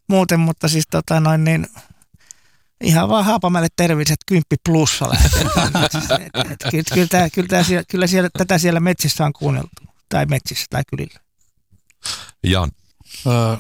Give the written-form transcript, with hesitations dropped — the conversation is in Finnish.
muuten, mutta siis niin ihan vaan Haapamäelle terveiset 10 plussa lähtee. Kyllä tätä siellä metsissä on kuunneltu. Tai metsissä tai kylillä. Jan.